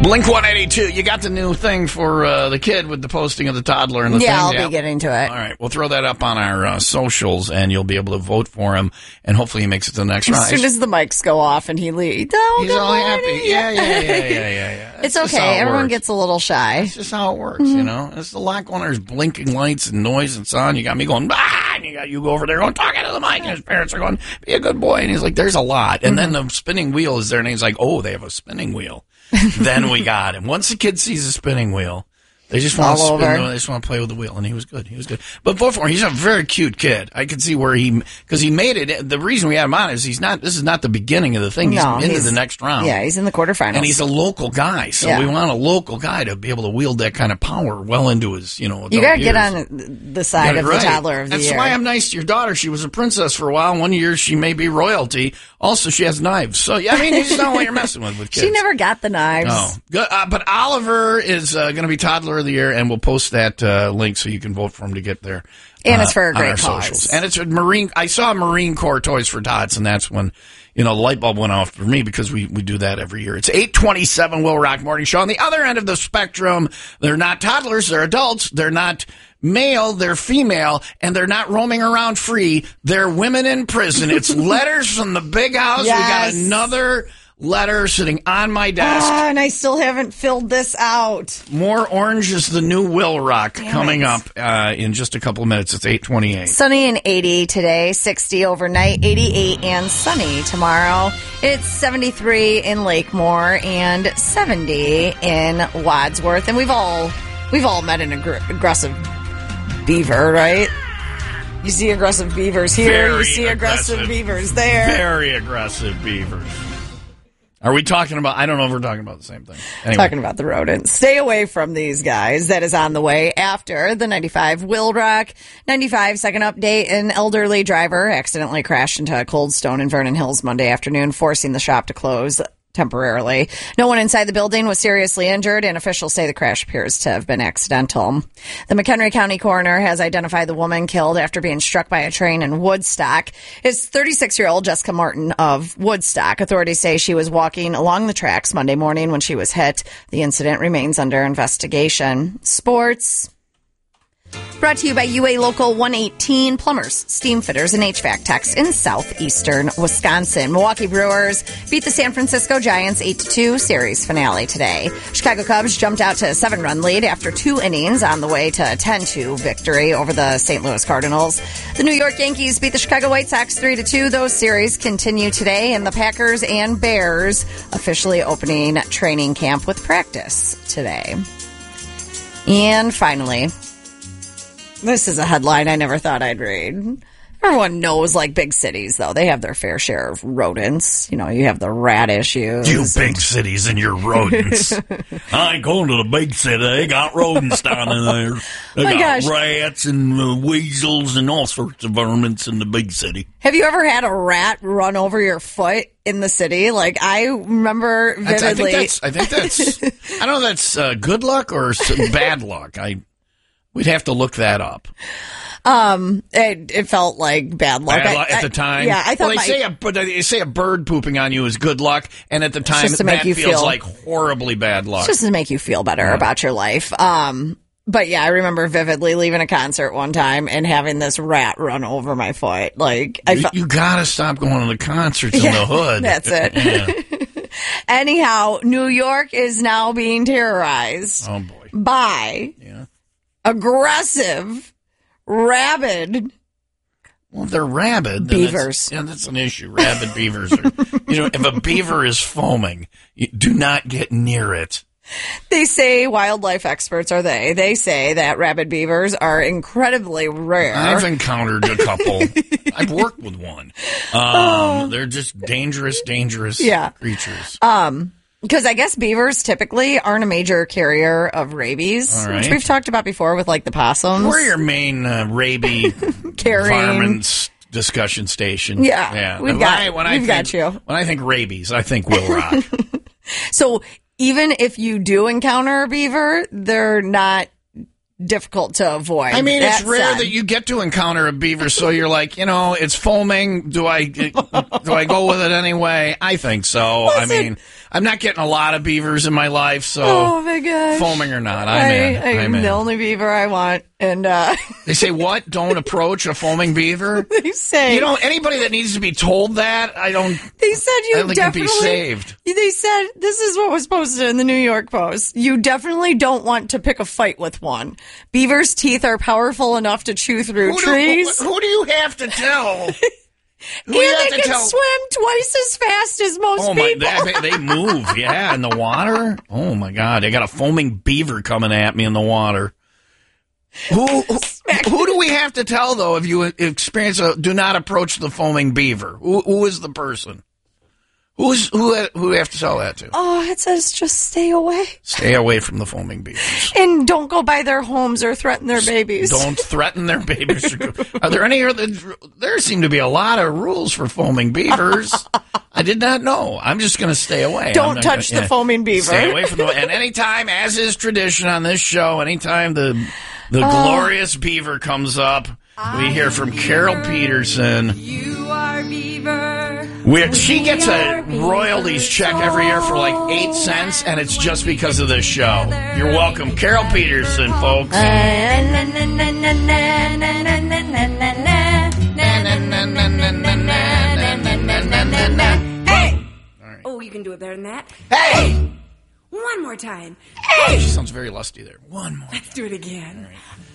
Blink 182, you got the new thing for the kid with the posting of the toddler and the thing? Yeah, I'll be getting to it. All right, we'll throw that up on our socials, and you'll be able to vote for him, and hopefully he makes it to the next round. As soon as the mics go off and he leaves, he's all happy. Yeah. It's okay. Everyone gets a little shy. That's just how it works, you know. There's a lot going on. There's blinking lights and noise and sound. You got me going, bah! And you go over there going, talking to the mic, and his parents are going, be a good boy. And he's like, there's a lot. And then the spinning wheel is there, and he's like, oh, they have a spinning wheel. Then we got him. Once the kid sees a spinning wheel, they just want to spin. They just want to play with the wheel, and he was good. But vote for him. He's a very cute kid. I can see where because he made it. The reason we had him on is he's not. This is not the beginning of the thing. He's into the next round. Yeah, he's in the quarterfinals, and he's a local guy. So we want a local guy to be able to wield that kind of power well into his, adult you got to years. get on the side of the toddler of the year. That's why I'm nice to your daughter. She was a princess for a while. 1 year she may be royalty. Also, she has knives. So yeah, I mean, you just know what you're messing with kids. She never got the knives. No, good. But Oliver is going to be toddler of the year, and we'll post that link so you can vote for him to get there. And it's for a great cause. Socials. And it's a Marine. I saw Marine Corps Toys for Tots, and that's when the light bulb went off for me because we do that every year. It's 8:27 Will Rock Morning Show. On the other end of the spectrum, they're not toddlers, they're adults. They're not male, they're female, and they're not roaming around free. They're women in prison. It's letters from the big house. Yes. We got another letter sitting on my desk. And I still haven't filled this out. More Orange is the New Will Rock coming up in just a couple of minutes. It's 8:28. Sunny and 80 today, 60 overnight, 88 and sunny tomorrow. It's 73 in Lakemore and 70 in Wadsworth. And we've all met an aggressive beaver, right? You see aggressive beavers here, you see aggressive beavers there. Very aggressive beavers. Are we talking about, I don't know if we're talking about the same thing. Anyway. Talking about the rodents. Stay away from these guys. That is on the way after the 95 Will Rock. 95 second update. An elderly driver accidentally crashed into a Cold Stone in Vernon Hills Monday afternoon, forcing the shop to close temporarily. No one inside the building was seriously injured, and officials say the crash appears to have been accidental. The McHenry County coroner has identified the woman killed after being struck by a train in Woodstock. It's 36-year-old Jessica Martin of Woodstock. Authorities say she was walking along the tracks Monday morning when she was hit. The incident remains under investigation. Sports. Brought to you by UA Local 118 Plumbers, Steam Fitters, and HVAC Techs in southeastern Wisconsin. Milwaukee Brewers beat the San Francisco Giants 8-2 series finale today. Chicago Cubs jumped out to a 7-run lead after 2 innings on the way to a 10-2 victory over the St. Louis Cardinals. The New York Yankees beat the Chicago White Sox 3-2. Those series continue today, and the Packers and Bears officially opening training camp with practice today. And finally, this is a headline I never thought I'd read. Everyone knows, big cities, though. They have their fair share of rodents. You have the rat issues. You big cities and your rodents. I ain't going to the big city. They got rodents down in there. They got rats and weasels and all sorts of vermins in the big city. Have you ever had a rat run over your foot in the city? I remember vividly. I think that's I don't know if that's good luck or bad luck. We'd have to look that up. It felt like bad luck. At the time. Yeah, I thought they say a bird pooping on you is good luck, and at the time that feels like horribly bad luck. It's just to make you feel better about your life. But yeah, I remember vividly leaving a concert one time and having this rat run over my foot. You gotta stop going to the concerts in the hood. That's it. Yeah. Anyhow, New York is now being terrorized by aggressive, rabid. Well, if they're rabid, beavers. That's an issue. Rabid beavers are, if a beaver is foaming, do not get near it. They say, wildlife experts are they say that rabid beavers are incredibly rare. I've encountered a couple. I've worked with one. They're just dangerous creatures. Because I guess beavers typically aren't a major carrier of rabies, which we've talked about before with the possums. We're your main rabies environment discussion station. Yeah. We've got you. When I think rabies, I think Will Rock. So even if you do encounter a beaver, they're not difficult to avoid. I mean, it's rare that you get to encounter a beaver, so you're like, it's foaming. Do I go with it anyway? I think so. Listen, I'm not getting a lot of beavers in my life, so Oh my gosh. foaming or not, I'm I'm in. the only beaver I want. And They say what? Don't approach a foaming beaver? they say Anybody that needs to be told that, they said I you don't think can definitely be saved. They said this is what was posted in the New York Post. You definitely don't want to pick a fight with one. Beavers' teeth are powerful enough to chew through trees. Who do you have to tell? And they can swim twice as fast as most Oh my! people. They move, yeah, in the water. Oh my God! They got a foaming beaver coming at me in the water. Who do we have to tell though? If you experience do not approach the foaming beaver. Who is the person? Who do we have to tell that to? Oh, it says just stay away. Stay away from the foaming beavers. And don't go by their homes or threaten their babies. Don't threaten their babies. Are there any other? There seem to be a lot of rules for foaming beavers. I did not know. I'm just going to stay away. Don't touch the foaming beaver. Stay away from and anytime, as is tradition on this show, anytime the glorious beaver comes up, we hear from Carol Peterson. You are beaver. She gets a royalties check every year for like 8 cents, and it's just because of this show. You're welcome, Carol Peterson, folks. Hey! Oh, you can do it better than that. Hey! One more time. She sounds very lusty there. One more. Let's do it again.